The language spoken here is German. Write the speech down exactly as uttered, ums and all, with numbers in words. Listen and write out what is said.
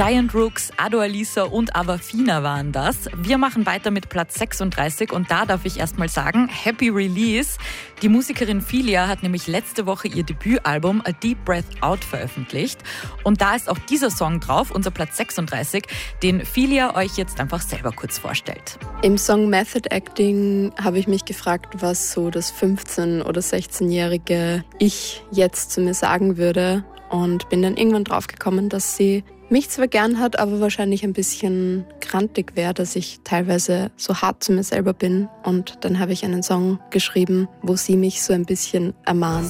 Giant Rooks, Ado Alisa und Avafina waren das. Wir machen weiter mit Platz sechsunddreißig und da darf ich erstmal sagen, Happy Release. Die Musikerin Filia hat nämlich letzte Woche ihr Debütalbum A Deep Breath Out veröffentlicht. Und da ist auch dieser Song drauf, unser Platz sechsunddreißig, den Filia euch jetzt einfach selber kurz vorstellt. Im Song Method Acting habe ich mich gefragt, was so das fünfzehn- oder sechzehnjährige Ich jetzt zu mir sagen würde. Und bin dann irgendwann draufgekommen, dass sie mich zwar gern hat, aber wahrscheinlich ein bisschen grantig wäre, dass ich teilweise so hart zu mir selber bin. Und dann habe ich einen Song geschrieben, wo sie mich so ein bisschen ermahnt.